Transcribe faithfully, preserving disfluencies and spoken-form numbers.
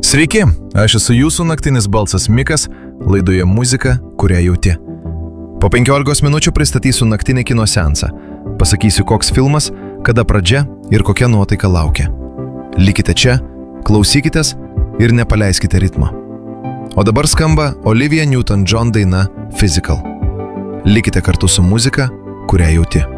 Sveiki, aš esu jūsų naktinis balsas Mikas, laidoje muzika, kurią jauti. Po penkiolikos minučių pristatysiu naktinį kino seansą. Pasakysiu, koks filmas, kada pradžia ir kokia nuotaika laukia. Likite čia, klausykitės ir nepaleiskite ritmo. O dabar skamba Olivia Newton-John daina Physical. Likite kartu su muzika, kurią jauti.